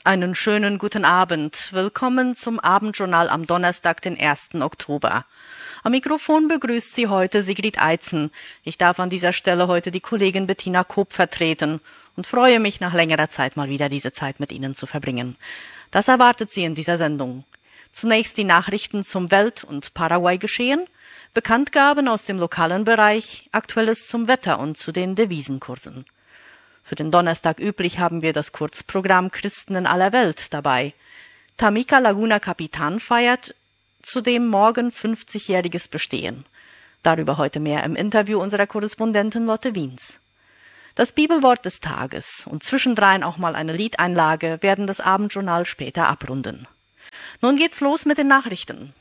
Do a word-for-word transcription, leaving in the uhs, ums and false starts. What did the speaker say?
Einen schönen guten Abend. Willkommen zum Abendjournal am Donnerstag, den ersten Oktober. Am Mikrofon begrüßt Sie heute Sigrid Eitzen. Ich darf an dieser Stelle heute die Kollegin Bettina Koop vertreten und freue mich, nach längerer Zeit mal wieder diese Zeit mit Ihnen zu verbringen. Das erwartet Sie in dieser Sendung. Zunächst die Nachrichten zum Welt- und Paraguay-Geschehen, Bekanntgaben aus dem lokalen Bereich, Aktuelles zum Wetter und zu den Devisenkursen. Für den Donnerstag üblich haben wir das Kurzprogramm Christen in aller Welt dabei. Tamika Laguna Capitan feiert zudem morgen fünfzigjähriges Bestehen. Darüber heute mehr im Interview unserer Korrespondentin Lotte Wiens. Das Bibelwort des Tages und zwischendrein auch mal eine Liedeinlage werden das Abendjournal später abrunden. Nun geht's los mit den Nachrichten.